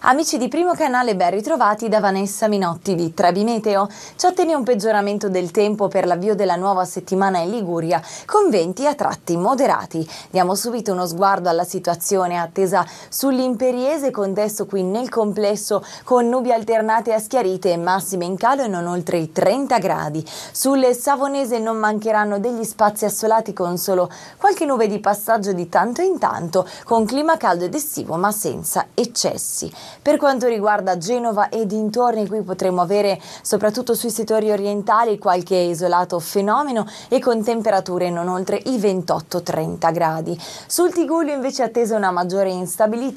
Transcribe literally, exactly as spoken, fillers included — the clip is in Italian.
Amici di Primo Canale, ben ritrovati da Vanessa Minotti di Trebi Meteo. Ci attende un peggioramento del tempo per l'avvio della nuova settimana in Liguria, con venti a tratti moderati. Diamo subito uno sguardo alla situazione attesa sull'Imperiese, contesto qui nel complesso con nubi alternate a schiarite e massime in calo e non oltre i trenta gradi. Sul Savonese non mancheranno degli spazi assolati con solo qualche nube di passaggio di tanto in tanto, con clima caldo ed estivo ma senza eccessi. Per quanto riguarda Genova e dintorni, qui potremo avere soprattutto sui settori orientali qualche isolato fenomeno e con temperature non oltre i ventotto trenta gradi. Sul Tigullio invece è attesa una maggiore instabilità